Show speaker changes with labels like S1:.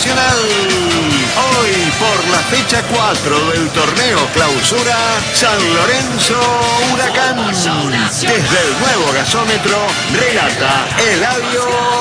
S1: Nacional. Hoy, por la fecha 4 del torneo Clausura, San Lorenzo Huracán. Desde el nuevo gasómetro, relata Eladio